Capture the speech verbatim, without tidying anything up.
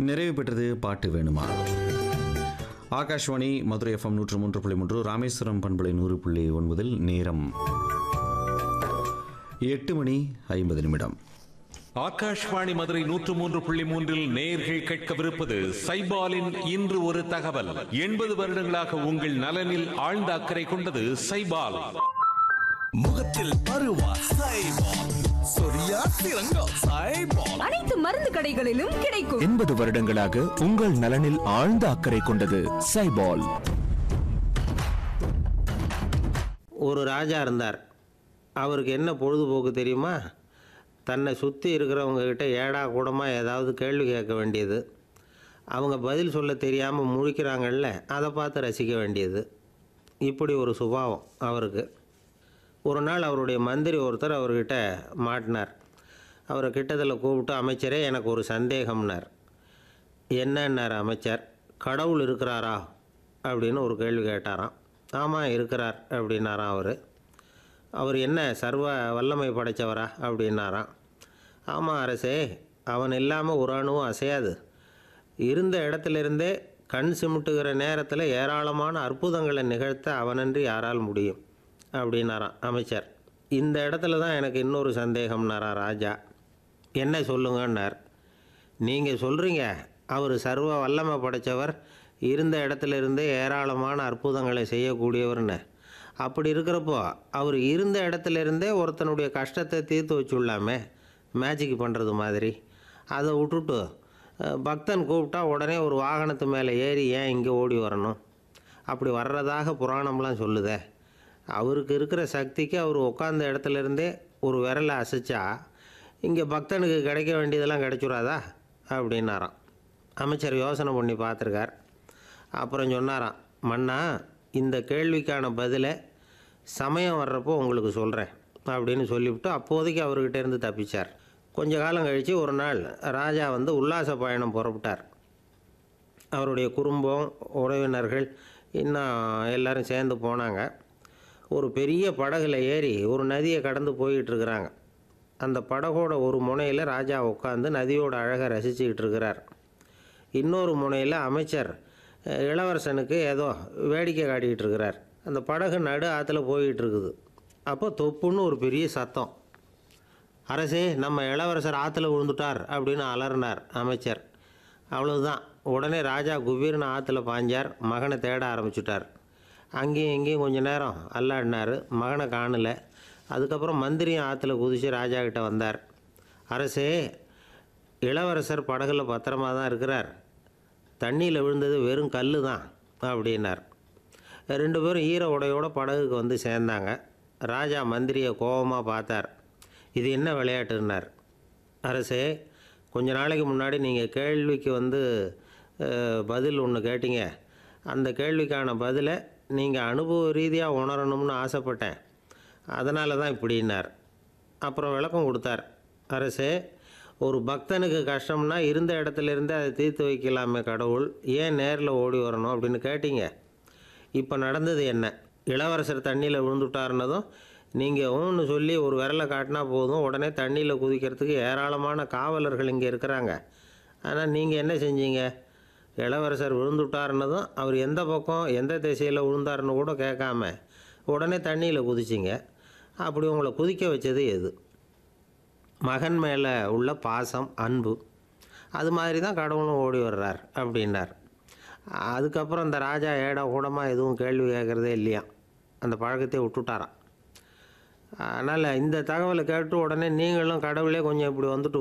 நிறைவு பெற்றது பாட்டு வேணுமா. ஆகாஷ்வாணி மதுரை எஃப்எம் நூற்று மூன்று புள்ளி மூன்று, ராமேஸ்வரம் பண்பலை நூறு புள்ளி ஒன்பதில் நேரம் எட்டு மணி ஐம்பது நிமிடம். ஆகாஷ்வாணி மதுரை நூற்று மூன்று புள்ளி மூன்றில் நேயர்கள் கேட்கவிருப்பது சைபாலின் இன்று ஒரு தகவல். எண்பது வருடங்களாக உங்கள் நலனில் ஆழ்ந்த அக்கறை கொண்டது சைபால். முகத்தில் பருவா சைபால், சொரியா சிறங்கம் சைபால், அனைத்து மருந்து கடைகளிலும் கிடைக்கும். எண்பது வருடங்களாக உங்கள் நலனில் ஆழ்ந்த அக்கறை கொண்டது சைபால். ஒரு ராஜா இருந்தார். அவருக்கு என்ன பொழுதுபோக்கு தெரியுமா? தன்னை சுற்றி இருக்கிறவங்க கிட்ட ஏடா கூடமாக ஏதாவது கேள்வி கேட்க வேண்டியது, அவங்க பதில் சொல்ல தெரியாமல் முழிக்கிறாங்கல்ல, அதை பார்த்து ரசிக்க வேண்டியது. இப்படி ஒரு சுபாவம் அவருக்கு. ஒரு நாள் அவருடைய மந்திரி ஒருத்தர் அவர்கிட்ட மாட்டினார். அவரை கிட்டத்தில் கூப்பிட்டு, அமைச்சரே எனக்கு ஒரு சந்தேகம்னார். என்னன்னார் அமைச்சர். கடவுள் இருக்கிறாரா அப்படின்னு ஒரு கேள்வி கேட்டாராம். ஆமாம் இருக்கிறார் அப்படின்னாராம் அவர். அவர் என்ன சர்வ வல்லமை படைத்தவரா அப்படின்னாராம். ஆமாம் அரசே, அவன் இல்லாமல் ஒரு அணுவும் அசையாது. இருந்த இடத்துலேருந்தே கண் சிமிட்டுகிற நேரத்தில் ஏராளமான அற்புதங்களை நிகழ்த்த அவனன்றி யாரால் முடியும் அப்படின்னாராம் அமைச்சர். இந்த இடத்துல தான் எனக்கு இன்னொரு சந்தேகம்னாரா ராஜா. என்ன சொல்லுங்கன்னார். நீங்கள் சொல்கிறீங்க அவர் சர்வ வல்லமை படைத்தவர், இருந்த இடத்துல இருந்தே ஏராளமான அற்புதங்களை செய்யக்கூடியவர்னு. அப்படி இருக்கிறப்போ அவர் இருந்த இடத்துல இருந்தே ஒருத்தனுடைய கஷ்டத்தை தீர்த்து வச்சுள்ளாமே, மேஜிக் பண்ணுறது மாதிரி. அதை விட்டுட்டு பக்தன் கூப்பிட்டா உடனே ஒரு வாகனத்து மேலே ஏறி ஏன் இங்கே ஓடி வரணும்? அப்படி வர்றதாக புராணம்லாம் சொல்லுதே. அவருக்கு இருக்கிற சக்திக்கு அவர் உட்காந்த இடத்துல இருந்தே ஒரு விரலை அசைச்சா இங்கே பக்தனுக்கு கிடைக்க வேண்டியதெல்லாம் கிடைச்சுடாதா அப்படின்னாராம். அமைச்சர் யோசனை பண்ணி பார்த்துருக்கார். அப்புறம் சொன்னாராம், மன்னா இந்த கேள்விக்கான பதிலை சமயம் வர்றப்போ உங்களுக்கு சொல்கிறேன் அப்படின்னு சொல்லிவிட்டு அப்போதைக்கு அவர்கிட்ட இருந்து தப்பிச்சார். கொஞ்ச காலம் கழித்து ஒரு நாள் ராஜா வந்து உல்லாச பயணம் புறப்பட்டார். அவருடைய குடும்பம், உறவினர்கள் இன்னும் எல்லோரும் சேர்ந்து போனாங்க. ஒரு பெரிய படகுல ஏறி ஒரு நதியை கடந்து போயிட்டுருக்கிறாங்க. அந்த படகோட ஒரு முனையில் ராஜா உட்காந்து நதியோட அழகை ரசிச்சுக்கிட்டு இருக்கிறார். இன்னொரு முனையில் அமைச்சர் இளவரசனுக்கு ஏதோ வேடிக்கை காட்டிக்கிட்டு இருக்கிறார். அந்த படகு நடு ஆற்றுல போயிட்டு இருக்குது. அப்போ தொப்புன்னு ஒரு பெரிய சத்தம். அரசே, நம்ம இளவரசர் ஆற்றுல விழுந்துட்டார் அப்படின்னு அலறினார் அமைச்சர். அவ்வளவுதான். உடனே ராஜா குபீர்னு ஆற்றுல பாஞ்சார். மகனை தேட ஆரம்பிச்சுட்டார். அங்கேயும் இங்கேயும் கொஞ்சம் நேரம் அல்லாடினார். மகனை காணலை. அதுக்கப்புறம் மந்திரியும் ஆற்றுல குதித்து ராஜா கிட்ட வந்தார். அரசே, இளவரசர் படகுல பத்திரமா தான் இருக்கிறார். தண்ணியில் விழுந்தது வெறும் கல் தான் அப்படின்னார். ரெண்டு பேரும் ஈர உடையோட படகுக்கு வந்து சேர்ந்தாங்க. ராஜா மந்திரியை கோபமாக பார்த்தார். இது என்ன விளையாட்டுன்னார். அரசே, கொஞ்ச நாளைக்கு முன்னாடி நீங்கள் கேள்விக்கு வந்து பதில் ஒன்று கேட்டீங்க. அந்த கேள்விக்கான பதிலை நீங்கள் அனுபவ ரீதியாக உணரணும்னு ஆசைப்பட்டேன், அதனால தான் இப்படின்னார். அப்புறம் விளக்கம் கொடுத்தார். அரசே, ஒரு பக்தனுக்கு கஷ்டம்னா இருந்த இடத்துலேருந்து அதை தீர்த்து வைக்கலாமே கடவுள், ஏன் நேரில் ஓடி வரணும் அப்படின்னு கேட்டீங்க. இப்போ நடந்தது என்ன? இளவரசர் தண்ணியில் விழுந்துட்டாருன்னதும் நீங்கள் ஊன்னு சொல்லி ஒரு விரலை காட்டினா போதும், உடனே தண்ணியில் குதிக்கிறதுக்கு ஏராளமான காவலர்கள் இங்கே இருக்கிறாங்க. ஆனால் நீங்கள் என்ன செஞ்சீங்க? இளவரசர் விழுந்துட்டாருன்னதும் அவர் எந்த பக்கம் எந்த திசையில் விழுந்தாருன்னு கூட கேட்காம உடனே தண்ணியில் குதிச்சிங்க. அப்படி உங்களை குதிக்க வச்சது எது? மகன் மேலே உள்ள பாசம், அன்பு. அது மாதிரி தான் கடவுளும் ஓடி வர்றார் அப்படின்னார். அதுக்கப்புறம் அந்த ராஜா ஏடா கூடமாக எதுவும் கேள்வி கேட்குறதே இல்லையா, அந்த பழக்கத்தை விட்டுட்டாராம். அதனால் இந்த தகவலை கேட்டு உடனே நீங்களும் கடவுளே கொஞ்சம் இப்படி வந்துட்டு